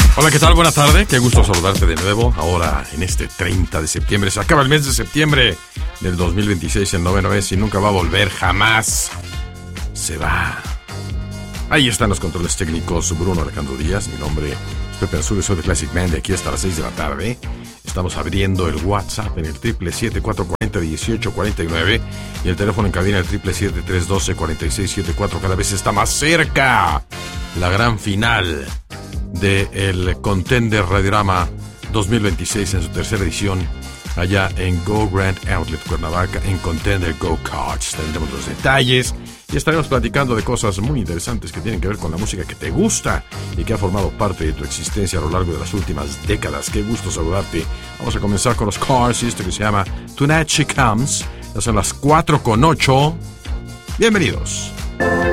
Hola, ¿qué tal? Buenas tardes. Qué gusto saludarte de nuevo. Ahora, en este 30 de septiembre. Se acaba el mes de septiembre del 2026. El noveno mes y nunca va a volver. Jamás. Se va. Ahí están los controles técnicos. Bruno Alejandro Díaz. Mi nombre es Pepe Azul. Soy de Classic Man. De aquí hasta las 6 de la tarde. Estamos abriendo el WhatsApp en el 777-440-1849. Y el teléfono en cabina el 777-312-4674. Cada vez está más cerca la gran final del Contender Radiorama 2026 en su tercera edición, allá en Go Grand Outlet Cuernavaca, en Contender Go Karts. Tendremos los detalles y estaremos platicando de cosas muy interesantes que tienen que ver con la música que te gusta y que ha formado parte de tu existencia a lo largo de las últimas décadas. Qué gusto saludarte. Vamos a comenzar con los Cars y esto que se llama Tonight She Comes. Ya son las 4:08. Bienvenidos.